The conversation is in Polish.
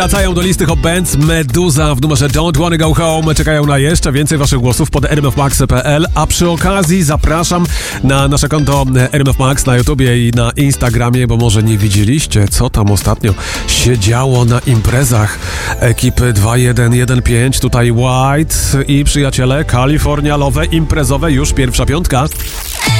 Wracają do listy Hot Bands Meduza w numerze Don't Wanna Go Home. Czekają na jeszcze więcej waszych głosów pod rmfmax.pl, a przy okazji zapraszam na nasze konto rmfmax na YouTubie i na Instagramie, bo może nie widzieliście, co tam ostatnio się działo na imprezach ekipy 2115. Tutaj White i przyjaciele, California Love imprezowe, już pierwsza piątka.